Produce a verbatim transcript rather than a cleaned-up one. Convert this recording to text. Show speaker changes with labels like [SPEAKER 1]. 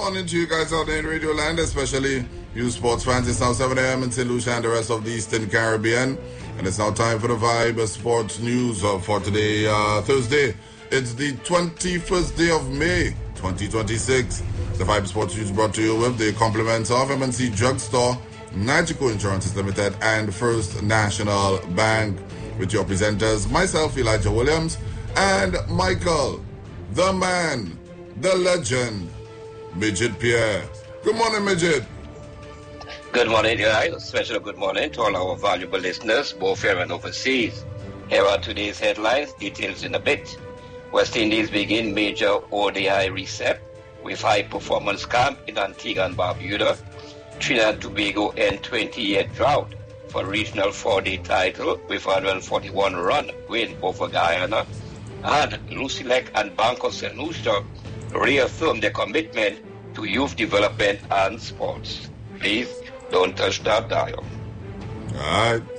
[SPEAKER 1] morning to you guys out there in Radio Land, especially you sports fans. It's now seven a.m. in Saint Lucia and the rest of the Eastern Caribbean. And it's now time for the Vibe Sports News uh, for today, uh, Thursday. It's the twenty-first day of May, twenty twenty-six. The Vibe Sports News brought to you with the compliments of M and C Drugstore, Nagico Insurances Limited, and First National Bank. With your presenters, myself, Elijah Williams, and Michael, the man, the legend, Midget Pierre. Good morning, Midget.
[SPEAKER 2] Good morning, guys. A special good morning to all our valuable listeners, both here and overseas. Here are today's headlines, details in a bit. West Indies begin major O D I reset with high-performance camp in Antigua and Barbuda. Trinidad and Tobago end twenty-year drought for regional four-day title with one hundred forty-one run win over Guyana. And Lucilec and Banco Saint Lucia reaffirm their commitment to youth development and sports. Please don't touch that dial.
[SPEAKER 1] All right.